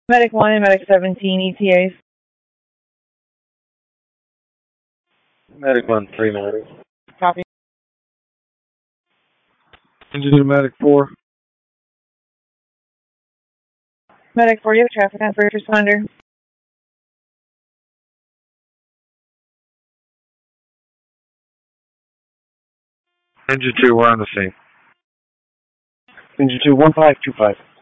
Medic 1 and Medic 17 ETAs. Medic 1, 3 minutes. Copy. Engineer Medic 4. Medic 4, you have traffic on first responder. Engine 2, we're on the scene. Engine 2, 1525.